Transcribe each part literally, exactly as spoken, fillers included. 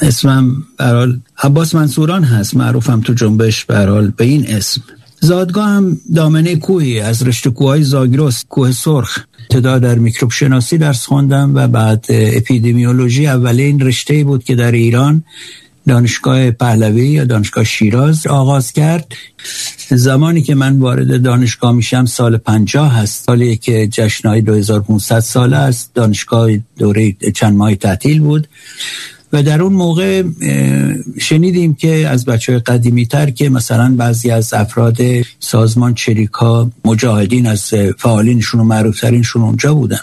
اسمم به هر حال عباس منصوران هست، معروفم تو جنبش به هر حال به این اسم. زادگاه هم دامنه کوهی از رشته کوههای زاگرس، کوه سرخ. ابتدا در میکروب شناسی درس خوندم و بعد اپیدمیولوژی. اولین رشته‌ای بود که در ایران دانشگاه پهلوی یا دانشگاه شیراز آغاز کرد. زمانی که من وارد دانشگاه میشم سال پنجاه هست، سالی که جشن‌های دو هزار و پانصد ساله است. دانشگاه دوره چند ماه تعطیل بود و در اون موقع شنیدیم که از بچه‌های قدیمی تر که مثلا بعضی از افراد سازمان چریکا، مجاهدین از فعالینشون و معروفترینشون اونجا بودن.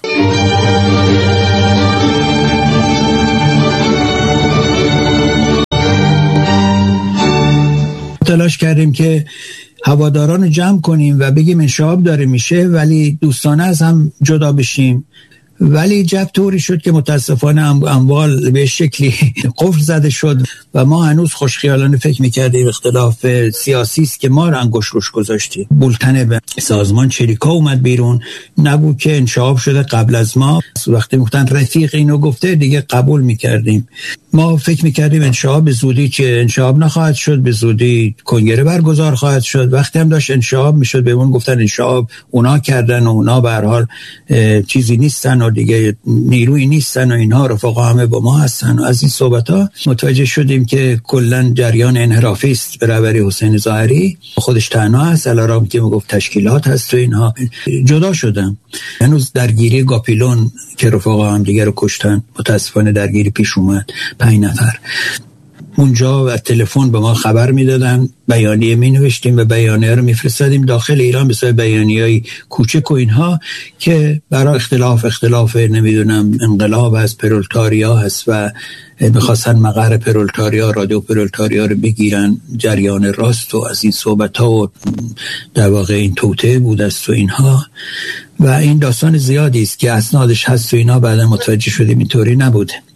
تلاش کردیم که هواداران رو جمع کنیم و بگیم انشعاب داره میشه ولی دوستانه از هم جدا بشیم، ولی جب طوری شد که متاسفانه اموال به شکلی قفل زده شد و ما هنوز خوشخیالانه فکر میکردیم اختلاف سیاسی است که ما رو انگوش روش گذاشتیم. بولتن به سازمان چریکا اومد بیرون، نگو که انشعاب شده قبل از ما. وقتی گفتن رفیق اینو گفته دیگه قبول میکردیم. ما فکر میکردیم انشعاب به زودی که انشعاب نخواهد شد، به زودی کنگره برگزار خواهد شد. وقتی هم داشت انشعاب میشد به اون گفتن انشعاب اونا کردن و اونا به هر حال چیزی نیستن و دیگه نیروی نیستن و اینها رفقا همه با ما هستن. و از این صحبت ها متوجه شدیم که کلن جریان انحرافی است به رهبری حسین ظاهری. خودش تنها هست، علارام که میگفت تشکیلات هست و اینها. جدا شدم. هنوز درگیری گاپیلون که رفقا هم دیگه رو کشتن، متاسفانه درگیری پیش اومد، پنج نفر اونجا و تلفن به ما خبر میدادن، بیانیه می نوشتیم و بیانیه رو میفرستادیم داخل ایران به صورت بیانیه‌ای کوچک و اینها که برای اختلاف اختلاف نمیدونم انقلاب از پرولتاریا هست و میخواستن مقر پرولتاریا، رادیو پرولتاریا رو بگیرن، جریان راست و از این صحبت ها و در واقع این توطئه بود است و اینها و این داستان زیادی است که اسنادش هست و اینا. بعدا متوجه شدیم اینطوری نبوده.